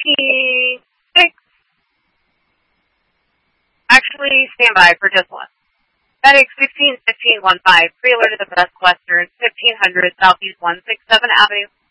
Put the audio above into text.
26. Actually, stand by for just one. FedEx 161515, pre-alert to the Best Western, 1500 Southeast 167 Avenue.